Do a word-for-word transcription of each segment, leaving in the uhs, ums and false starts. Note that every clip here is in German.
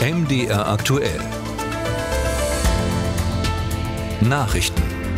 M D R aktuell. Nachrichten.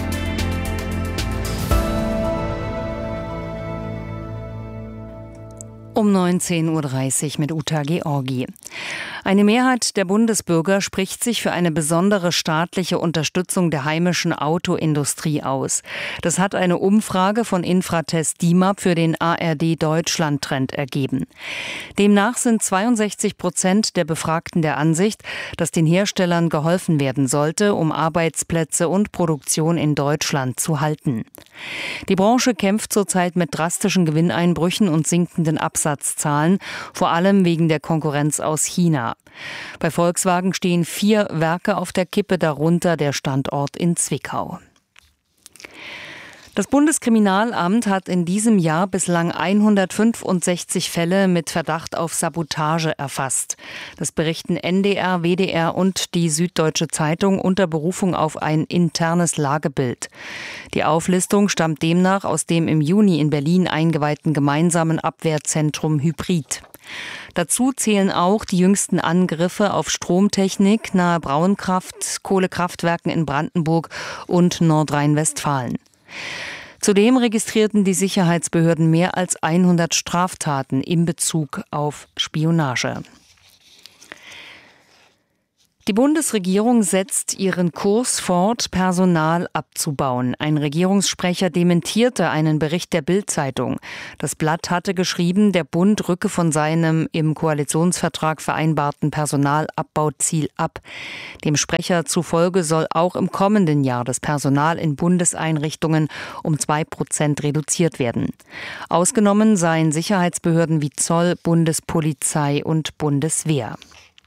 Um neunzehn Uhr dreißig mit Uta Georgi. Eine Mehrheit der Bundesbürger spricht sich für eine besondere staatliche Unterstützung der heimischen Autoindustrie aus. Das hat eine Umfrage von Infratest D I M A P für den A R D Deutschland-Trend ergeben. Demnach sind zweiundsechzig Prozent der Befragten der Ansicht, dass den Herstellern geholfen werden sollte, um Arbeitsplätze und Produktion in Deutschland zu halten. Die Branche kämpft zurzeit mit drastischen Gewinneinbrüchen und sinkenden Absatzzahlen, vor allem wegen der Konkurrenz aus China. Bei Volkswagen stehen vier Werke auf der Kippe, darunter der Standort in Zwickau. Das Bundeskriminalamt hat in diesem Jahr bislang hundertfünfundsechzig Fälle mit Verdacht auf Sabotage erfasst. Das berichten N D R, W D R und die Süddeutsche Zeitung unter Berufung auf ein internes Lagebild. Die Auflistung stammt demnach aus dem im Juni in Berlin eingeweihten gemeinsamen Abwehrzentrum Hybrid. Dazu zählen auch die jüngsten Angriffe auf Stromtechnik nahe Braunkraft, Kohlekraftwerken in Brandenburg und Nordrhein-Westfalen. Zudem registrierten die Sicherheitsbehörden mehr als hundert Straftaten in Bezug auf Spionage. Die Bundesregierung setzt ihren Kurs fort, Personal abzubauen. Ein Regierungssprecher dementierte einen Bericht der Bild-Zeitung. Das Blatt hatte geschrieben, der Bund rücke von seinem im Koalitionsvertrag vereinbarten Personalabbauziel ab. Dem Sprecher zufolge soll auch im kommenden Jahr das Personal in Bundeseinrichtungen um zwei Prozent reduziert werden. Ausgenommen seien Sicherheitsbehörden wie Zoll, Bundespolizei und Bundeswehr.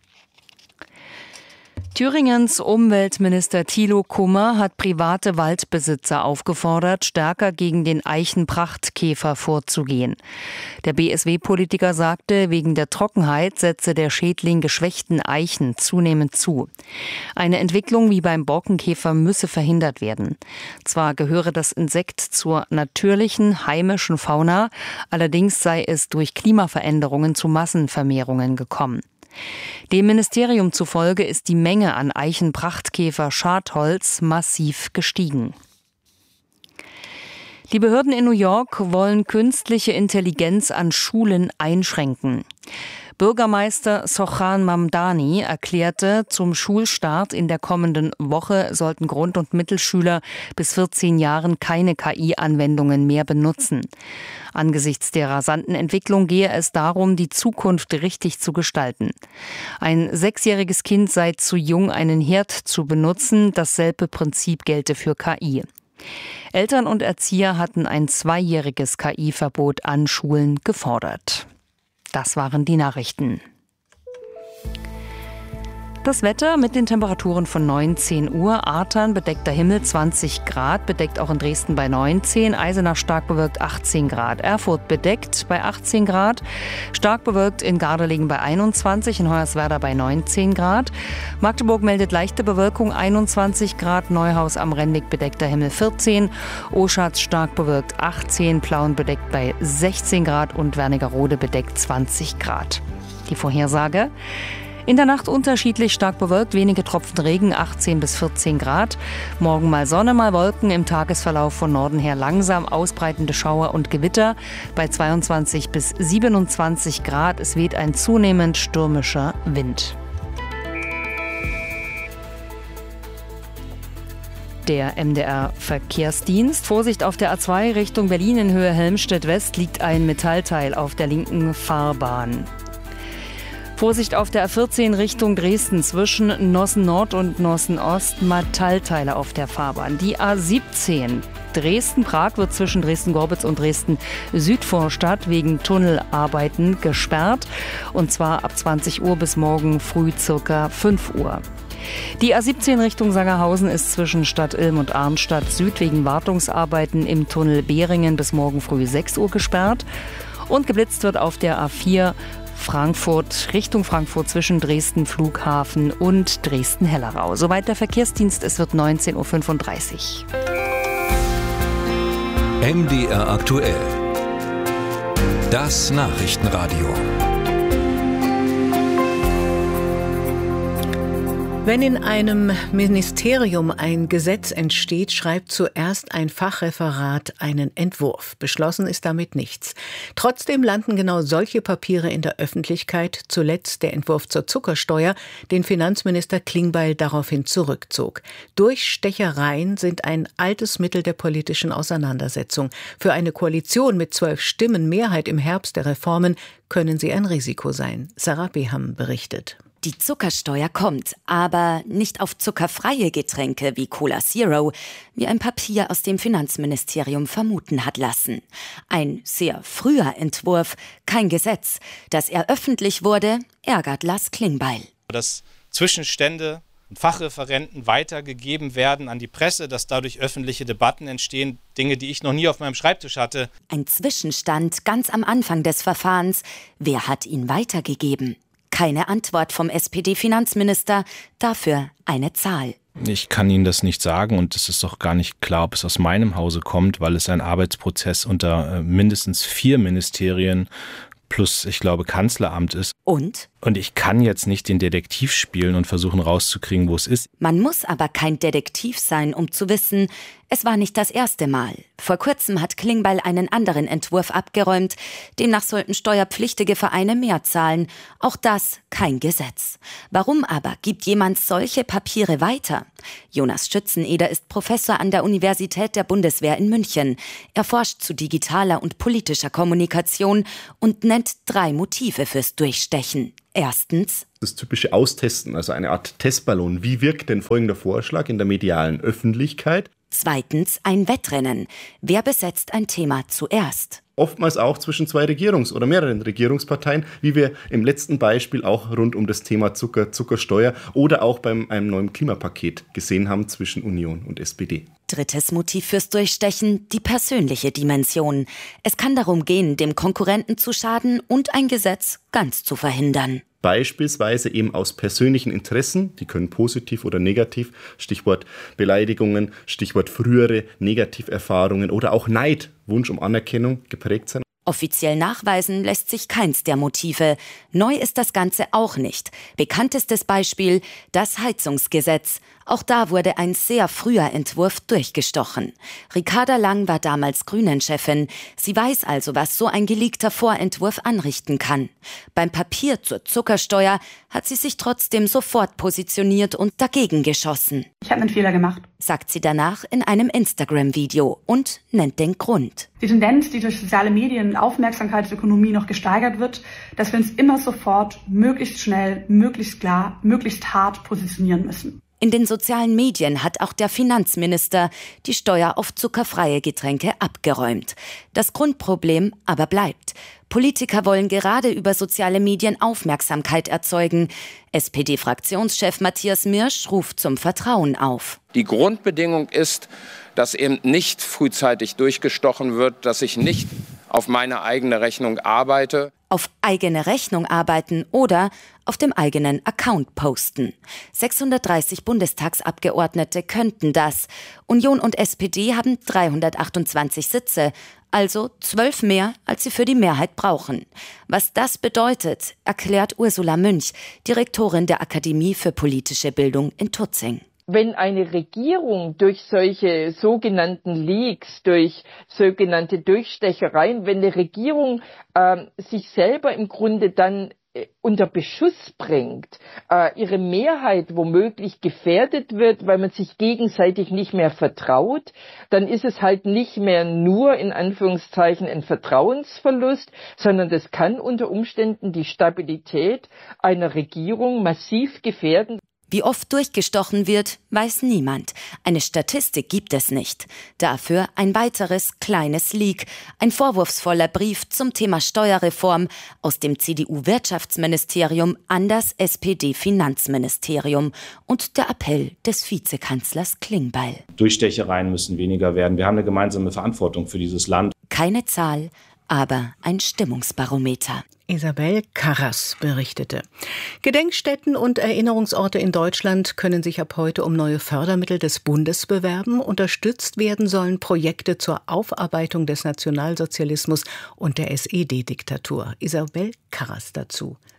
Thüringens Umweltminister Thilo Kummer hat private Waldbesitzer aufgefordert, stärker gegen den Eichenprachtkäfer vorzugehen. Der B S W-Politiker sagte, wegen der Trockenheit setze der Schädling geschwächten Eichen zunehmend zu. Eine Entwicklung wie beim Borkenkäfer müsse verhindert werden. Zwar gehöre das Insekt zur natürlichen, heimischen Fauna, allerdings sei es durch Klimaveränderungen zu Massenvermehrungen gekommen. Dem Ministerium zufolge ist die Menge an Eichenprachtkäfer-Schadholz massiv gestiegen. Die Behörden in New York wollen künstliche Intelligenz an Schulen einschränken. Bürgermeister Sohan Mamdani erklärte, zum Schulstart in der kommenden Woche sollten Grund- und Mittelschüler bis vierzehn Jahren keine K I-Anwendungen mehr benutzen. Angesichts der rasanten Entwicklung gehe es darum, die Zukunft richtig zu gestalten. Ein sechsjähriges Kind sei zu jung, einen Herd zu benutzen. Dasselbe Prinzip gelte für K I. Eltern und Erzieher hatten ein zweijähriges K I-Verbot an Schulen gefordert. Das waren die Nachrichten. Das Wetter mit den Temperaturen von neunzehn Uhr. Artern bedeckter Himmel zwanzig Grad, bedeckt auch in Dresden bei neunzehn. Eisenach stark bewölkt achtzehn Grad. Erfurt bedeckt bei achtzehn Grad. Stark bewölkt in Gardelegen bei einundzwanzig. In Hoyerswerda bei neunzehn Grad. Magdeburg meldet leichte Bewölkung einundzwanzig Grad. Neuhaus am Rendig bedeckter Himmel vierzehn. Oschatz stark bewölkt achtzehn. Plauen bedeckt bei sechzehn Grad und Wernigerode bedeckt zwanzig Grad. Die Vorhersage: in der Nacht unterschiedlich stark bewölkt, wenige Tropfen Regen, achtzehn bis vierzehn Grad. Morgen mal Sonne, mal Wolken, im Tagesverlauf von Norden her langsam ausbreitende Schauer und Gewitter bei zweiundzwanzig bis siebenundzwanzig Grad. Es weht ein zunehmend stürmischer Wind. Der M D R-Verkehrsdienst. Vorsicht auf der A zwei Richtung Berlin in Höhe Helmstedt-West liegt ein Metallteil auf der linken Fahrbahn. Vorsicht auf der A vierzehn Richtung Dresden zwischen Nossen Nord und Nossen Ost, Metallteile auf der Fahrbahn. Die A siebzehn Dresden-Prag wird zwischen Dresden-Gorbitz und Dresden-Südvorstadt wegen Tunnelarbeiten gesperrt. Und zwar ab zwanzig Uhr bis morgen früh circa fünf Uhr. Die A siebzehn Richtung Sangerhausen ist zwischen Stadt Ilm und Arnstadt Süd wegen Wartungsarbeiten im Tunnel Behringen bis morgen früh sechs Uhr gesperrt. Und geblitzt wird auf der A vier Frankfurt, Richtung Frankfurt zwischen Dresden Flughafen und Dresden-Hellerau. Soweit der Verkehrsdienst, es wird neunzehn Uhr fünfunddreißig. M D R aktuell. Das Nachrichtenradio. Wenn in einem Ministerium ein Gesetz entsteht, schreibt zuerst ein Fachreferat einen Entwurf. Beschlossen ist damit nichts. Trotzdem landen genau solche Papiere in der Öffentlichkeit, zuletzt der Entwurf zur Zuckersteuer, den Finanzminister Klingbeil daraufhin zurückzog. Durchstechereien sind ein altes Mittel der politischen Auseinandersetzung. Für eine Koalition mit zwölf Stimmen Mehrheit im Herbst der Reformen können sie ein Risiko sein. Sarah Beham berichtet. Die Zuckersteuer kommt, aber nicht auf zuckerfreie Getränke wie Cola Zero, wie ein Papier aus dem Finanzministerium vermuten hat lassen. Ein sehr früher Entwurf, kein Gesetz. Dass er öffentlich wurde, ärgert Lars Klingbeil. Dass Zwischenstände und Fachreferenten weitergegeben werden an die Presse, dass dadurch öffentliche Debatten entstehen, Dinge, die ich noch nie auf meinem Schreibtisch hatte. Ein Zwischenstand ganz am Anfang des Verfahrens. Wer hat ihn weitergegeben? Keine Antwort vom S P D-Finanzminister, dafür eine Zahl. Ich kann Ihnen das nicht sagen und es ist doch gar nicht klar, ob es aus meinem Hause kommt, weil es ein Arbeitsprozess unter mindestens vier Ministerien plus, ich glaube, Kanzleramt ist. Und? Und ich kann jetzt nicht den Detektiv spielen und versuchen rauszukriegen, wo es ist. Man muss aber kein Detektiv sein, um zu wissen, es war nicht das erste Mal. Vor kurzem hat Klingbeil einen anderen Entwurf abgeräumt. Demnach sollten steuerpflichtige Vereine mehr zahlen. Auch das kein Gesetz. Warum aber gibt jemand solche Papiere weiter? Jonas Schützeneder ist Professor an der Universität der Bundeswehr in München. Er forscht zu digitaler und politischer Kommunikation und nennt drei Motive fürs Durchstechen. Erstens das typische Austesten, also eine Art Testballon. Wie wirkt denn folgender Vorschlag in der medialen Öffentlichkeit? Zweitens ein Wettrennen. Wer besetzt ein Thema zuerst? Oftmals auch zwischen zwei Regierungs- oder mehreren Regierungsparteien, wie wir im letzten Beispiel auch rund um das Thema Zucker, Zuckersteuer oder auch beim einem neuen Klimapaket gesehen haben zwischen Union und S P D. Drittes Motiv fürs Durchstechen, die persönliche Dimension. Es kann darum gehen, dem Konkurrenten zu schaden und ein Gesetz ganz zu verhindern. Beispielsweise eben aus persönlichen Interessen, die können positiv oder negativ, Stichwort Beleidigungen, Stichwort frühere Negativerfahrungen oder auch Neid, Wunsch um Anerkennung geprägt sein. Offiziell nachweisen lässt sich keins der Motive. Neu ist das Ganze auch nicht. Bekanntestes Beispiel, das Heizungsgesetz. Auch da wurde ein sehr früher Entwurf durchgestochen. Ricarda Lang war damals Grünen-Chefin. Sie weiß also, was so ein geleakter Vorentwurf anrichten kann. Beim Papier zur Zuckersteuer hat sie sich trotzdem sofort positioniert und dagegen geschossen. Ich habe einen Fehler gemacht, sagt sie danach in einem Instagram-Video und nennt den Grund. Die Tendenz, die durch soziale Medien und Aufmerksamkeitsökonomie noch gesteigert wird, dass wir uns immer sofort, möglichst schnell, möglichst klar, möglichst hart positionieren müssen. In den sozialen Medien hat auch der Finanzminister die Steuer auf zuckerfreie Getränke abgeräumt. Das Grundproblem aber bleibt. Politiker wollen gerade über soziale Medien Aufmerksamkeit erzeugen. S P D-Fraktionschef Matthias Mirsch ruft zum Vertrauen auf. Die Grundbedingung ist, dass eben nicht frühzeitig durchgestochen wird, dass ich nicht auf meine eigene Rechnung arbeite. Auf eigene Rechnung arbeiten oder auf dem eigenen Account posten. sechshundertdreißig Bundestagsabgeordnete könnten das. Union und S P D haben dreihundertachtundzwanzig Sitze, also zwölf mehr, als sie für die Mehrheit brauchen. Was das bedeutet, erklärt Ursula Münch, Direktorin der Akademie für politische Bildung in Tutzing. Wenn eine Regierung durch solche sogenannten Leaks, durch sogenannte Durchstechereien, wenn eine Regierung äh, sich selber im Grunde dann äh, unter Beschuss bringt, äh, ihre Mehrheit womöglich gefährdet wird, weil man sich gegenseitig nicht mehr vertraut, dann ist es halt nicht mehr nur in Anführungszeichen ein Vertrauensverlust, sondern das kann unter Umständen die Stabilität einer Regierung massiv gefährden. Wie oft durchgestochen wird, weiß niemand. Eine Statistik gibt es nicht. Dafür ein weiteres kleines Leak. Ein vorwurfsvoller Brief zum Thema Steuerreform aus dem C D U-Wirtschaftsministerium an das S P D-Finanzministerium und der Appell des Vizekanzlers Klingbeil. Durchstechereien müssen weniger werden. Wir haben eine gemeinsame Verantwortung für dieses Land. Keine Zahl, aber ein Stimmungsbarometer. Isabel Karras berichtete. Gedenkstätten und Erinnerungsorte in Deutschland können sich ab heute um neue Fördermittel des Bundes bewerben. Unterstützt werden sollen Projekte zur Aufarbeitung des Nationalsozialismus und der S E D-Diktatur. Isabel Karras dazu.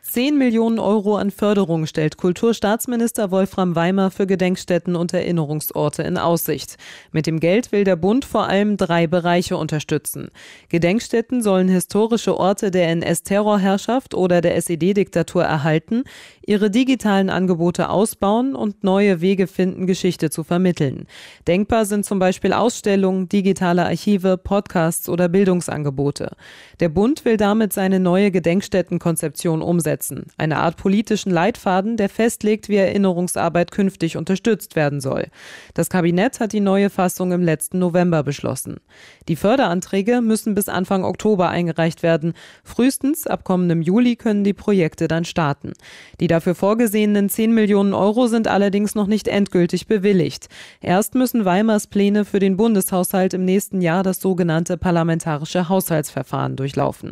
zehn Millionen Euro an Förderung stellt Kulturstaatsminister Wolfram Weimer für Gedenkstätten und Erinnerungsorte in Aussicht. Mit dem Geld will der Bund vor allem drei Bereiche unterstützen. Gedenkstätten sollen historische Orte der N S-Terrorherrschaft oder der S E D-Diktatur erhalten, ihre digitalen Angebote ausbauen und neue Wege finden, Geschichte zu vermitteln. Denkbar sind zum Beispiel Ausstellungen, digitale Archive, Podcasts oder Bildungsangebote. Der Bund will damit seine neue Gedenkstättenkonzeption umsetzen. Eine Art politischen Leitfaden, der festlegt, wie Erinnerungsarbeit künftig unterstützt werden soll. Das Kabinett hat die neue Fassung im letzten November beschlossen. Die Förderanträge müssen bis Anfang Oktober eingereicht werden. Frühestens ab kommendem Juli können die Projekte dann starten. Die dafür vorgesehenen zehn Millionen Euro sind allerdings noch nicht endgültig bewilligt. Erst müssen Weimars Pläne für den Bundeshaushalt im nächsten Jahr das sogenannte parlamentarische Haushaltsverfahren durchlaufen.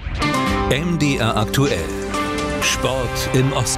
M D R aktuell. Sport im Osten.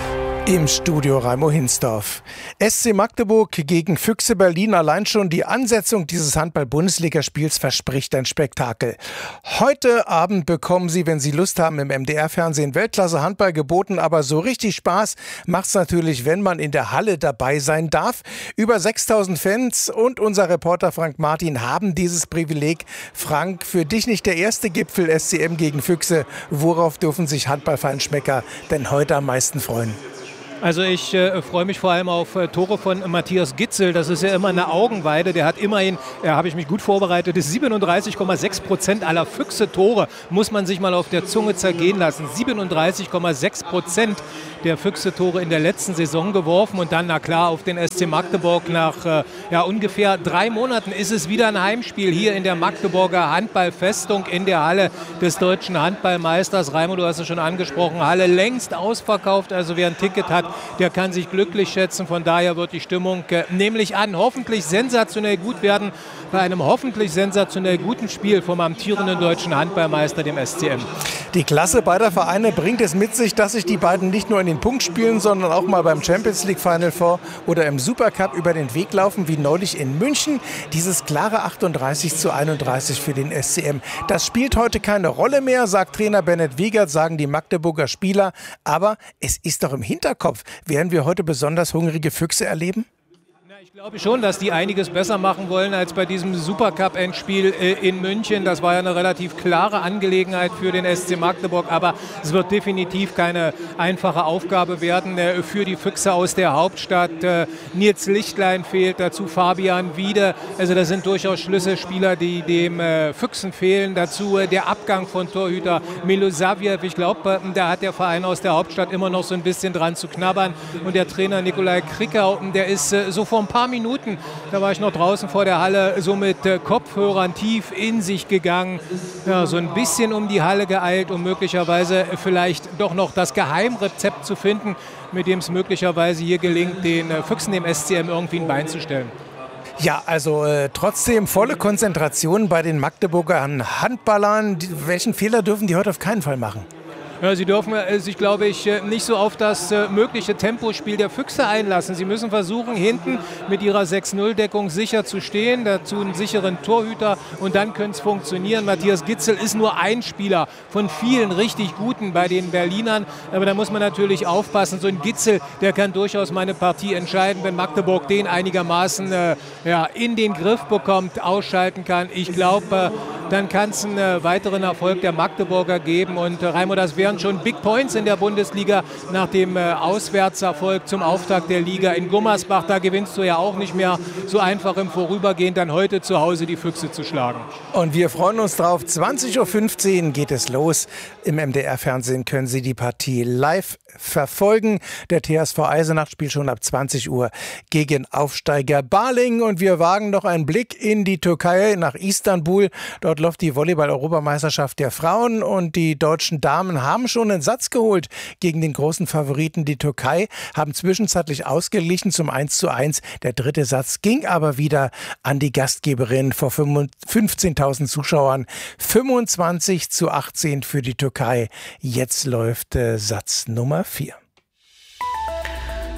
Im Studio Raimo Hinsdorf. S C Magdeburg gegen Füchse Berlin. Allein schon die Ansetzung dieses Handball-Bundesligaspiels verspricht ein Spektakel. Heute Abend bekommen Sie, wenn Sie Lust haben, im M D R-Fernsehen Weltklasse-Handball geboten. Aber so richtig Spaß macht's natürlich, wenn man in der Halle dabei sein darf. Über sechstausend Fans und unser Reporter Frank Martin haben dieses Privileg. Frank, für dich nicht der erste Gipfel S C M gegen Füchse. Worauf dürfen sich Handballfeinschmecker denn heute am meisten freuen? Also ich äh, freue mich vor allem auf äh, Tore von Matthias Gitzel. Das ist ja immer eine Augenweide. Der hat immerhin, da äh, habe ich mich gut vorbereitet, siebenunddreißig Komma sechs Prozent aller Füchse-Tore muss man sich mal auf der Zunge zergehen lassen. siebenunddreißig Komma sechs Prozent der Füchse-Tore in der letzten Saison geworfen. Und dann, na klar, auf den S C Magdeburg nach äh, ja, ungefähr drei Monaten ist es wieder ein Heimspiel hier in der Magdeburger Handballfestung in der Halle des deutschen Handballmeisters. Raimo, du hast es schon angesprochen, Halle längst ausverkauft. Also wer ein Ticket hat, der kann sich glücklich schätzen. Von daher wird die Stimmung äh, nämlich an hoffentlich sensationell gut werden bei einem hoffentlich sensationell guten Spiel vom amtierenden deutschen Handballmeister, dem S C M. Die Klasse beider Vereine bringt es mit sich, dass sich die beiden nicht nur in den Punktspielen, sondern auch mal beim Champions League Final Four oder im Supercup über den Weg laufen, wie neulich in München. Dieses klare achtunddreißig zu einunddreißig für den S C M. Das spielt heute keine Rolle mehr, sagt Trainer Bennett Wiegert, sagen die Magdeburger Spieler. Aber es ist doch im Hinterkopf. Werden wir heute besonders hungrige Füchse erleben? Ich glaube schon, dass die einiges besser machen wollen als bei diesem Supercup-Endspiel in München. Das war ja eine relativ klare Angelegenheit für den S C Magdeburg, aber es wird definitiv keine einfache Aufgabe werden für die Füchse aus der Hauptstadt. Nils Lichtlein fehlt, dazu Fabian Wiede. Also das sind durchaus Schlüsselspieler, die dem Füchsen fehlen. Dazu der Abgang von Torhüter Milosavljev. Ich glaube, da hat der Verein aus der Hauptstadt immer noch so ein bisschen dran zu knabbern. Und der Trainer Nikolai Krickau, der ist so vor ein paar Minuten, da war ich noch draußen vor der Halle, so mit äh, Kopfhörern tief in sich gegangen, ja, so ein bisschen um die Halle geeilt, um möglicherweise vielleicht doch noch das Geheimrezept zu finden, mit dem es möglicherweise hier gelingt, den äh, Füchsen, dem S C M, irgendwie ein Bein zu stellen. Ja, also äh, trotzdem volle Konzentration bei den Magdeburger Handballern. Die, welchen Fehler dürfen die heute auf keinen Fall machen? Ja, sie dürfen sich, glaube ich, nicht so auf das mögliche Tempospiel der Füchse einlassen. Sie müssen versuchen, hinten mit ihrer sechs null Deckung sicher zu stehen, dazu einen sicheren Torhüter und dann könnte es funktionieren. Matthias Gitzel ist nur ein Spieler von vielen richtig guten bei den Berlinern, aber da muss man natürlich aufpassen. So ein Gitzel, der kann durchaus mal eine Partie entscheiden, wenn Magdeburg den einigermaßen äh, ja, in den Griff bekommt, ausschalten kann. Ich glaube, äh, dann kann es einen äh, weiteren Erfolg der Magdeburger geben und äh, Raimo, das wäre schon Big Points in der Bundesliga nach dem äh, Auswärtserfolg zum Auftakt der Liga in Gummersbach. Da gewinnst du ja auch nicht mehr so einfach im Vorübergehen, dann heute zu Hause die Füchse zu schlagen. Und wir freuen uns drauf. zwanzig Uhr fünfzehn geht es los. Im M D R-Fernsehen können Sie die Partie live verfolgen. Der T S V Eisenach spielt schon ab zwanzig Uhr gegen Aufsteiger Baling. Und wir wagen noch einen Blick in die Türkei nach Istanbul. Dort läuft die Volleyball-Europameisterschaft der Frauen und die deutschen Damen haben schon einen Satz geholt gegen den großen Favoriten. Die Türkei haben zwischenzeitlich ausgeglichen zum eins zu eins. Der dritte Satz ging aber wieder an die Gastgeberin vor fünfzehntausend Zuschauern. fünfundzwanzig zu achtzehn für die Türkei. Jetzt läuft äh, Satz Nummer vier.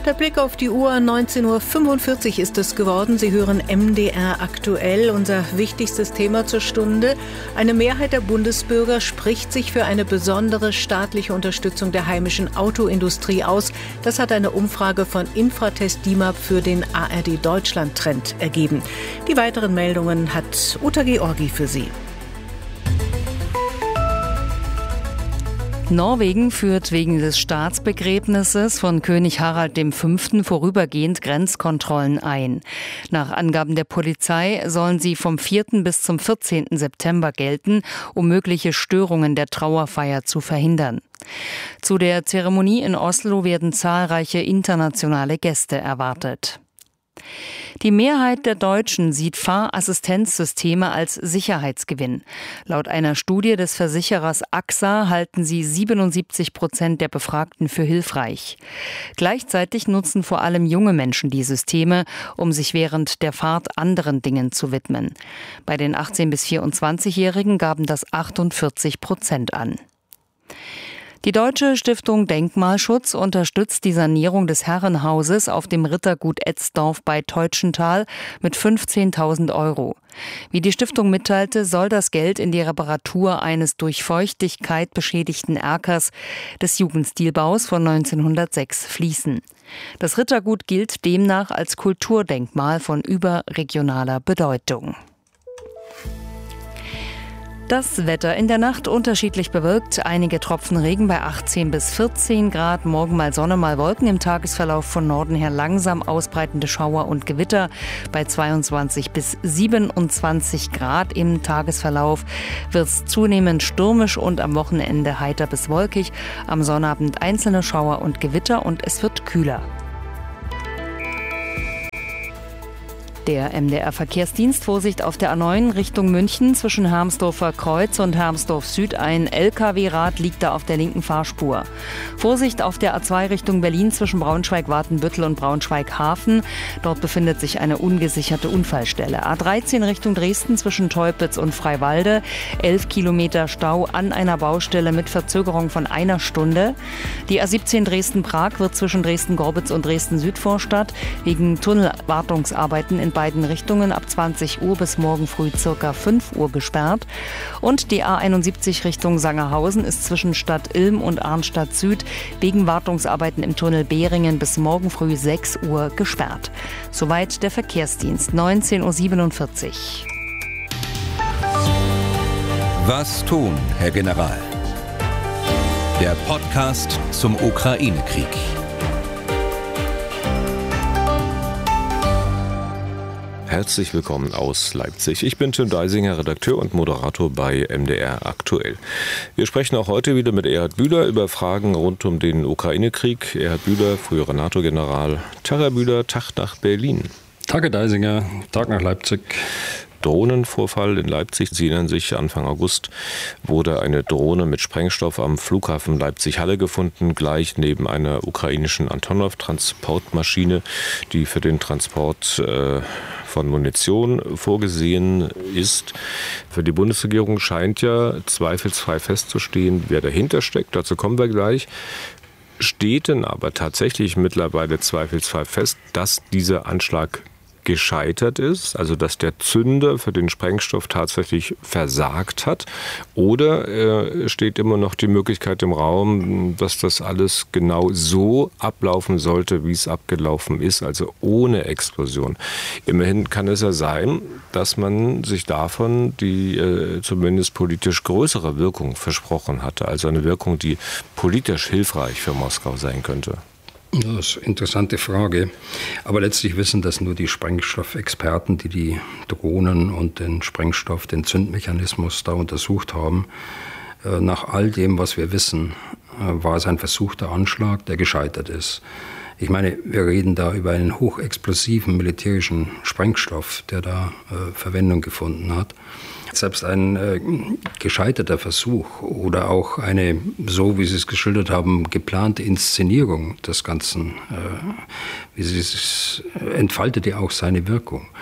Der Blick auf die Uhr, neunzehn Uhr fünfundvierzig ist es geworden. Sie hören M D R aktuell, unser wichtigstes Thema zur Stunde. Eine Mehrheit der Bundesbürger spricht sich für eine besondere staatliche Unterstützung der heimischen Autoindustrie aus. Das hat eine Umfrage von Infratest D I M A P für den A R D Deutschland Trend ergeben. Die weiteren Meldungen hat Uta Georgi für Sie. Norwegen führt wegen des Staatsbegräbnisses von König Harald der Fünfte vorübergehend Grenzkontrollen ein. Nach Angaben der Polizei sollen sie vom vierten bis zum vierzehnten September gelten, um mögliche Störungen der Trauerfeier zu verhindern. Zu der Zeremonie in Oslo werden zahlreiche internationale Gäste erwartet. Die Mehrheit der Deutschen sieht Fahrassistenzsysteme als Sicherheitsgewinn. Laut einer Studie des Versicherers A X A halten sie siebenundsiebzig Prozent der Befragten für hilfreich. Gleichzeitig nutzen vor allem junge Menschen die Systeme, um sich während der Fahrt anderen Dingen zu widmen. Bei den achtzehn- bis vierundzwanzigjährigen gaben das achtundvierzig Prozent an. Die Deutsche Stiftung Denkmalschutz unterstützt die Sanierung des Herrenhauses auf dem Rittergut Etzdorf bei Teutschenthal mit fünfzehntausend Euro. Wie die Stiftung mitteilte, soll das Geld in die Reparatur eines durch Feuchtigkeit beschädigten Erkers des Jugendstilbaus von neunzehnhundertsechs fließen. Das Rittergut gilt demnach als Kulturdenkmal von überregionaler Bedeutung. Das Wetter in der Nacht unterschiedlich bewölkt. Einige Tropfen Regen bei achtzehn bis vierzehn Grad. Morgen mal Sonne, mal Wolken. Im Tagesverlauf von Norden her langsam ausbreitende Schauer und Gewitter bei zweiundzwanzig bis siebenundzwanzig Grad. Im Tagesverlauf wird es zunehmend stürmisch und am Wochenende heiter bis wolkig. Am Sonnabend einzelne Schauer und Gewitter und es wird kühler. Der M D R-Verkehrsdienst, Vorsicht auf der A neun Richtung München zwischen Hermsdorfer Kreuz und Hermsdorf Süd. Ein L K W-Rad liegt da auf der linken Fahrspur. Vorsicht auf der A zwei Richtung Berlin zwischen Braunschweig-Watenbüttel und Braunschweig-Hafen. Dort befindet sich eine ungesicherte Unfallstelle. A dreizehn Richtung Dresden zwischen Teupitz und Freiwalde. elf Kilometer Stau an einer Baustelle mit Verzögerung von einer Stunde. Die A siebzehn Dresden-Prag wird zwischen Dresden-Gorbitz und Dresden-Südvorstadt wegen Tunnelwartungsarbeiten in beiden Richtungen ab zwanzig Uhr bis morgen früh circa fünf Uhr gesperrt. Und die A einundsiebzig Richtung Sangerhausen ist zwischen Stadt Ilm und Arnstadt Süd wegen Wartungsarbeiten im Tunnel Behringen bis morgen früh sechs Uhr gesperrt. Soweit der Verkehrsdienst, neunzehn Uhr siebenundvierzig. Was tun, Herr General? Der Podcast zum Ukraine-Krieg. Herzlich willkommen aus Leipzig. Ich bin Tim Deisinger, Redakteur und Moderator bei M D R aktuell. Wir sprechen auch heute wieder mit Erhard Bühler über Fragen rund um den Ukraine-Krieg. Erhard Bühler, früherer NATO-General. Tag, Herr Bühler, Tag nach Berlin. Tag, Herr Deisinger, Tag nach Leipzig. Drohnenvorfall in Leipzig. Sie erinnern sich, Anfang August wurde eine Drohne mit Sprengstoff am Flughafen Leipzig-Halle gefunden, gleich neben einer ukrainischen Antonov-Transportmaschine, die für den Transport äh, von Munition vorgesehen ist. Für die Bundesregierung scheint ja zweifelsfrei festzustehen, wer dahinter steckt. Dazu kommen wir gleich. Steht denn aber tatsächlich mittlerweile zweifelsfrei fest, dass dieser Anschlag gescheitert ist, also dass der Zünder für den Sprengstoff tatsächlich versagt hat? Oder äh, steht immer noch die Möglichkeit im Raum, dass das alles genau so ablaufen sollte, wie es abgelaufen ist, also ohne Explosion? Immerhin kann es ja sein, dass man sich davon die äh, zumindest politisch größere Wirkung versprochen hatte, also eine Wirkung, die politisch hilfreich für Moskau sein könnte. Das ist eine interessante Frage. Aber letztlich wissen das nur die Sprengstoffexperten, die die Drohnen und den Sprengstoff, den Zündmechanismus da untersucht haben. Nach all dem, was wir wissen, war es ein versuchter Anschlag, der gescheitert ist. Ich meine, wir reden da über einen hochexplosiven militärischen Sprengstoff, der da äh, Verwendung gefunden hat. Selbst ein äh, gescheiterter Versuch oder auch eine, so wie Sie es geschildert haben, geplante Inszenierung des Ganzen, äh, wie Sie es entfaltet ja auch seine Wirkung.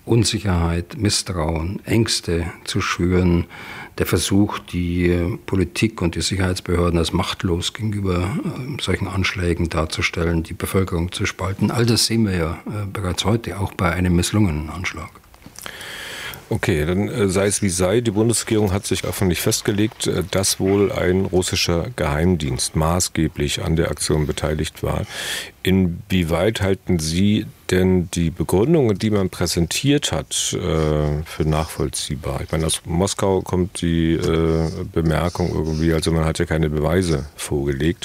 Unsicherheit, Misstrauen, Ängste zu schüren, der Versuch, die Politik und die Sicherheitsbehörden als machtlos gegenüber solchen Anschlägen darzustellen, die Bevölkerung zu spalten. All das sehen wir ja bereits heute, auch bei einem misslungenen Anschlag. Okay, dann sei es wie sei, die Bundesregierung hat sich öffentlich festgelegt, dass wohl ein russischer Geheimdienst maßgeblich an der Aktion beteiligt war. Inwieweit halten Sie denn die Begründungen, die man präsentiert hat, für nachvollziehbar? Ich meine, aus Moskau kommt die Bemerkung irgendwie, also man hat ja keine Beweise vorgelegt.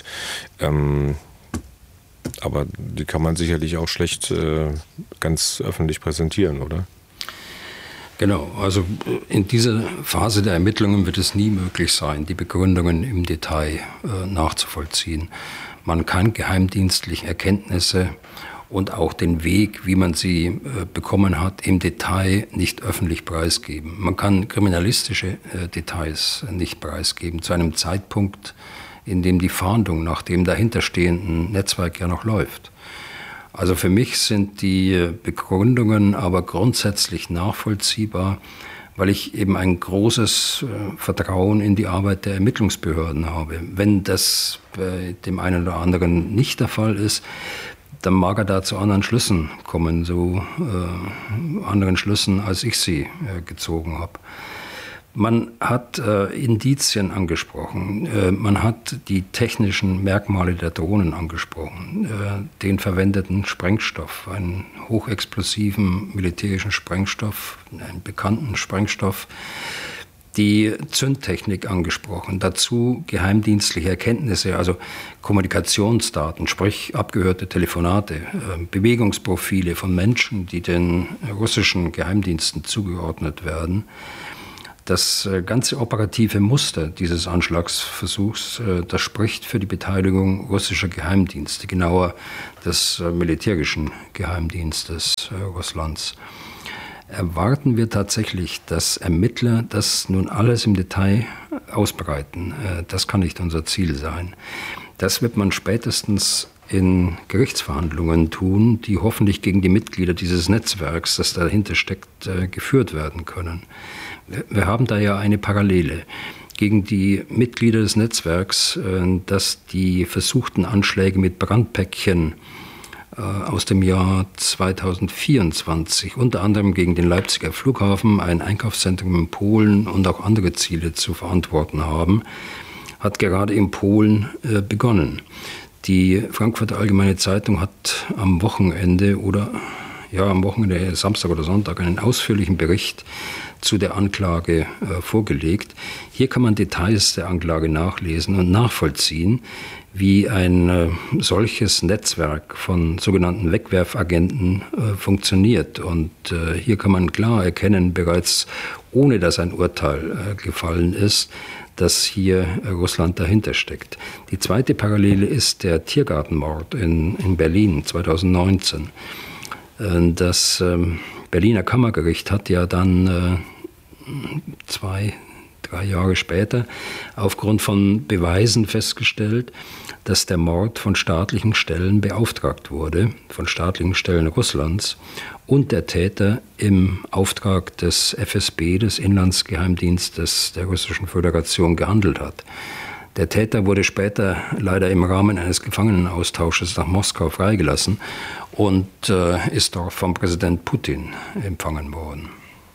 Aber die kann man sicherlich auch schlecht ganz öffentlich präsentieren, oder? Genau, also in dieser Phase der Ermittlungen wird es nie möglich sein, die Begründungen im Detail äh, nachzuvollziehen. Man kann geheimdienstliche Erkenntnisse und auch den Weg, wie man sie äh, bekommen hat, im Detail nicht öffentlich preisgeben. Man kann kriminalistische äh, Details nicht preisgeben zu einem Zeitpunkt, in dem die Fahndung nach dem dahinterstehenden Netzwerk ja noch läuft. Also für mich sind die Begründungen aber grundsätzlich nachvollziehbar, weil ich eben ein großes Vertrauen in die Arbeit der Ermittlungsbehörden habe. Wenn das bei dem einen oder anderen nicht der Fall ist, dann mag er da zu anderen Schlüssen kommen, so äh, anderen Schlüssen, als ich sie äh, gezogen habe. Man hat äh, Indizien angesprochen, äh, man hat die technischen Merkmale der Drohnen angesprochen, äh, den verwendeten Sprengstoff, einen hochexplosiven militärischen Sprengstoff, einen bekannten Sprengstoff, die Zündtechnik angesprochen, dazu geheimdienstliche Erkenntnisse, also Kommunikationsdaten, sprich abgehörte Telefonate, äh, Bewegungsprofile von Menschen, die den russischen Geheimdiensten zugeordnet werden. Das ganze operative Muster dieses Anschlagsversuchs, das spricht für die Beteiligung russischer Geheimdienste, genauer des militärischen Geheimdienstes Russlands. Erwarten wir tatsächlich, dass Ermittler das nun alles im Detail ausbreiten? Das kann nicht unser Ziel sein. Das wird man spätestens in Gerichtsverhandlungen tun, die hoffentlich gegen die Mitglieder dieses Netzwerks, das dahinter steckt, geführt werden können. Wir haben da ja eine Parallele gegen die Mitglieder des Netzwerks, dass die versuchten Anschläge mit Brandpäckchen aus dem Jahr zweitausendvierundzwanzig, unter anderem gegen den Leipziger Flughafen, ein Einkaufszentrum in Polen und auch andere Ziele zu verantworten haben, hat gerade in Polen begonnen. Die Frankfurter Allgemeine Zeitung hat am Wochenende oder ja am Wochenende, Samstag oder Sonntag, einen ausführlichen Bericht zu der Anklage äh, vorgelegt. Hier kann man Details der Anklage nachlesen und nachvollziehen, wie ein äh, solches Netzwerk von sogenannten Wegwerfagenten äh, funktioniert. Und äh, hier kann man klar erkennen, bereits ohne dass ein Urteil äh, gefallen ist, dass hier äh, Russland dahinter steckt. Die zweite Parallele ist der Tiergartenmord in, in Berlin zweitausendneunzehn. Äh, das äh, Berliner Kammergericht hat ja dann äh, zwei, drei Jahre später aufgrund von Beweisen festgestellt, dass der Mord von staatlichen Stellen beauftragt wurde, von staatlichen Stellen Russlands, und der Täter im Auftrag des F S B, des Inlandsgeheimdienstes der Russischen Föderation, gehandelt hat. Der Täter wurde später leider im Rahmen eines Gefangenenaustausches nach Moskau freigelassen und äh, ist dort vom Präsident Putin empfangen worden.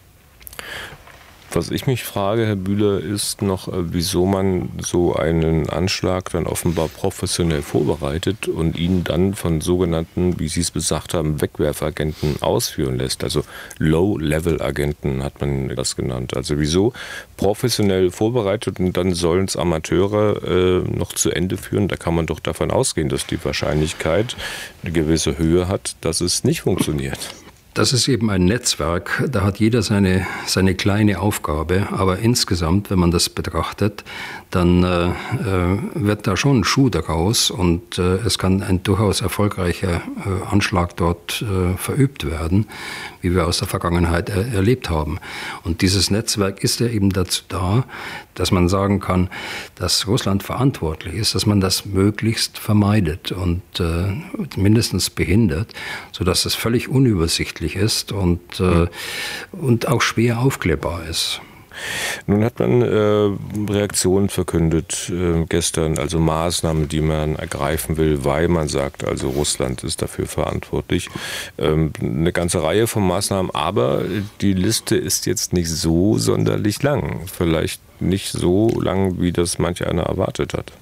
Was ich mich frage, Herr Bühler, ist noch, wieso man so einen Anschlag dann offenbar professionell vorbereitet und ihn dann von sogenannten, wie Sie es gesagt haben, Wegwerfagenten ausführen lässt. Also Low-Level-Agenten hat man das genannt. Also wieso professionell vorbereitet und dann sollen es Amateure äh, noch zu Ende führen? Da kann man doch davon ausgehen, dass die Wahrscheinlichkeit eine gewisse Höhe hat, dass es nicht funktioniert. Das ist eben ein Netzwerk, da hat jeder seine, seine kleine Aufgabe, aber insgesamt, wenn man das betrachtet, dann äh, wird da schon ein Schuh daraus und äh, es kann ein durchaus erfolgreicher äh, Anschlag dort äh, verübt werden, wie wir aus der Vergangenheit er- erlebt haben. Und dieses Netzwerk ist ja eben dazu da, dass man sagen kann, dass Russland verantwortlich ist, dass man das möglichst vermeidet und äh, mindestens behindert, sodass es völlig unübersichtlich offensichtlich ist und, äh, und auch schwer aufklärbar ist. Nun hat man äh, Reaktionen verkündet äh, gestern, also Maßnahmen, die man ergreifen will, weil man sagt, also Russland ist dafür verantwortlich. Ähm, eine ganze Reihe von Maßnahmen, aber die Liste ist jetzt nicht so sonderlich lang. Vielleicht nicht so lang, wie das manch einer erwartet hat.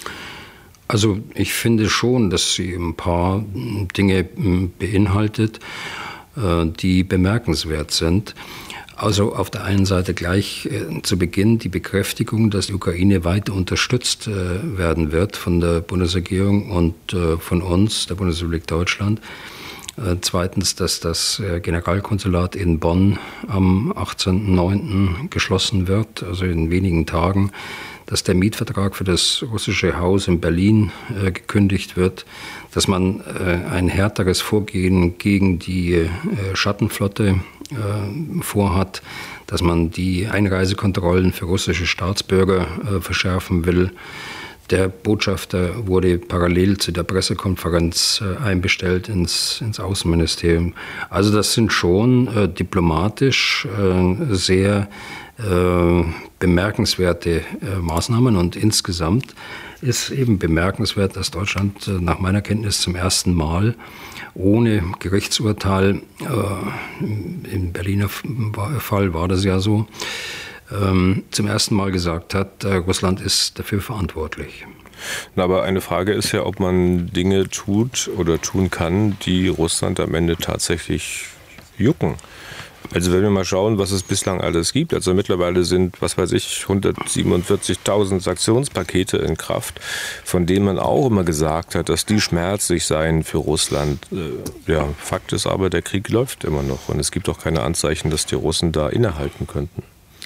Also ich finde schon, dass sie ein paar Dinge beinhaltet, äh, die bemerkenswert sind. Also auf der einen Seite gleich äh, zu Beginn die Bekräftigung, dass die Ukraine weiter unterstützt äh, werden wird von der Bundesregierung und äh, von uns, der Bundesrepublik Deutschland. Äh, zweitens, dass das äh, Generalkonsulat in Bonn am achtzehnten neunten geschlossen wird, also in wenigen Tagen. Dass der Mietvertrag für das russische Haus in Berlin äh, gekündigt wird, dass man äh, ein härteres Vorgehen gegen die äh, Schattenflotte äh, vorhat, dass man die Einreisekontrollen für russische Staatsbürger äh, verschärfen will. Der Botschafter wurde parallel zu der Pressekonferenz äh, einbestellt ins, ins Außenministerium. Also das sind schon äh, diplomatisch äh, sehr äh, bemerkenswerte äh, Maßnahmen und insgesamt ist eben bemerkenswert, dass Deutschland äh, nach meiner Kenntnis zum ersten Mal ohne Gerichtsurteil, äh, im Berliner Fall war das ja so, ähm, zum ersten Mal gesagt hat, äh, Russland ist dafür verantwortlich. Na, aber eine Frage ist ja, ob man Dinge tut oder tun kann, die Russland am Ende tatsächlich jucken. Also wenn wir mal schauen, was es bislang alles gibt, also mittlerweile sind, was weiß ich, hundertsiebenundvierzigtausend Sanktionspakete in Kraft, von denen man auch immer gesagt hat, dass die schmerzlich seien für Russland. Ja, Fakt ist aber, der Krieg läuft immer noch und es gibt auch keine Anzeichen, dass die Russen da innehalten könnten.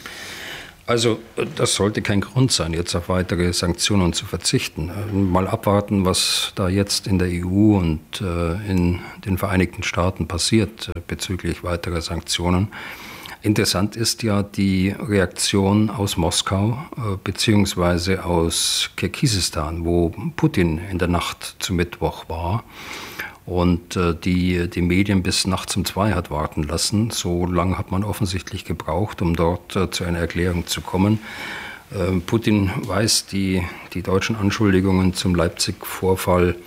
Also das sollte kein Grund sein, jetzt auf weitere Sanktionen zu verzichten. Mal abwarten, was da jetzt in der E U und äh, in den Vereinigten Staaten passiert äh, bezüglich weiterer Sanktionen. Interessant ist ja die Reaktion aus Moskau äh, beziehungsweise aus Kirgisistan, wo Putin in der Nacht zu Mittwoch war. Und äh, die, die Medien bis nachts um zwei hat warten lassen. So lange hat man offensichtlich gebraucht, um dort äh, zu einer Erklärung zu kommen. Äh, Putin weist die, die deutschen Anschuldigungen zum Leipzig-Vorfall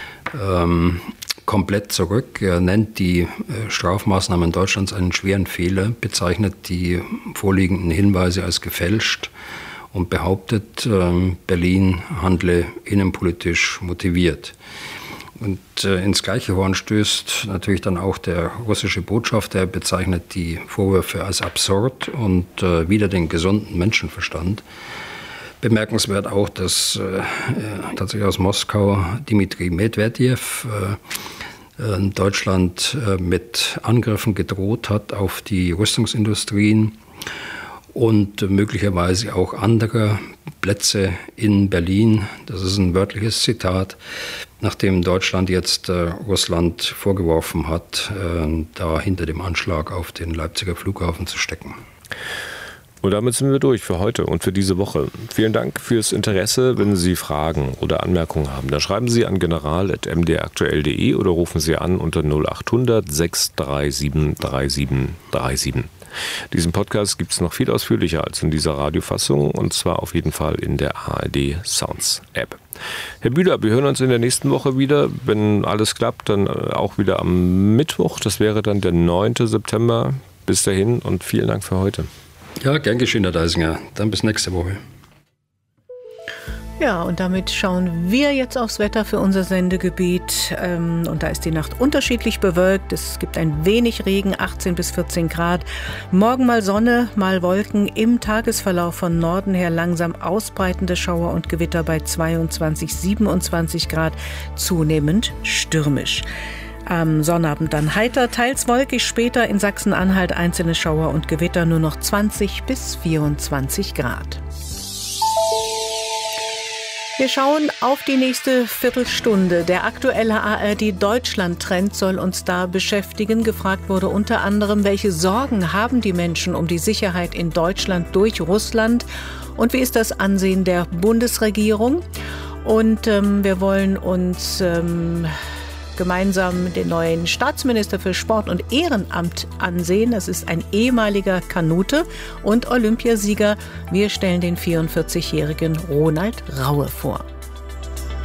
ähm, komplett zurück. Er nennt die äh, Strafmaßnahmen Deutschlands einen schweren Fehler, bezeichnet die vorliegenden Hinweise als gefälscht und behauptet, äh, Berlin handle innenpolitisch motiviert. Und äh, ins gleiche Horn stößt natürlich dann auch der russische Botschafter. Er bezeichnet die Vorwürfe als absurd und äh, wider den gesunden Menschenverstand. Bemerkenswert auch, dass äh, tatsächlich aus Moskau Dmitri Medvedev äh, äh, Deutschland äh, mit Angriffen gedroht hat auf die Rüstungsindustrien und möglicherweise auch andere Plätze in Berlin. Das ist ein wörtliches Zitat, nachdem Deutschland jetzt äh, Russland vorgeworfen hat, äh, da hinter dem Anschlag auf den Leipziger Flughafen zu stecken. Und damit sind wir durch für heute und für diese Woche. Vielen Dank fürs Interesse. Wenn Sie Fragen oder Anmerkungen haben, dann schreiben Sie an general at m d r aktuell punkt d e oder rufen Sie an unter null acht hundert sechs drei sieben drei sieben drei sieben. Diesen Podcast gibt es noch viel ausführlicher als in dieser Radiofassung und zwar auf jeden Fall in der A R D Sounds App. Herr Bühler, wir hören uns in der nächsten Woche wieder. Wenn alles klappt, dann auch wieder am Mittwoch. Das wäre dann der neunten September. Bis dahin und vielen Dank für heute. Ja, gern geschehen, Herr Deisinger. Dann bis nächste Woche. Ja, und damit schauen wir jetzt aufs Wetter für unser Sendegebiet. Und da ist die Nacht unterschiedlich bewölkt. Es gibt ein wenig Regen, achtzehn bis vierzehn Grad. Morgen mal Sonne, mal Wolken. Im Tagesverlauf von Norden her langsam ausbreitende Schauer und Gewitter bei zweiundzwanzig, siebenundzwanzig Grad. Zunehmend stürmisch. Am Sonnabend dann heiter, teils wolkig, später in Sachsen-Anhalt einzelne Schauer und Gewitter, nur noch zwanzig bis vierundzwanzig Grad. Wir schauen auf die nächste Viertelstunde. Der aktuelle A R D-Deutschland-Trend soll uns da beschäftigen. Gefragt wurde unter anderem, welche Sorgen haben die Menschen um die Sicherheit in Deutschland durch Russland und wie ist das Ansehen der Bundesregierung? Und ähm, wir wollen uns ähm, gemeinsam den neuen Staatsminister für Sport und Ehrenamt ansehen. Das ist ein ehemaliger Kanute und Olympiasieger. Wir stellen den vierundvierzigjährigen Ronald Raue vor.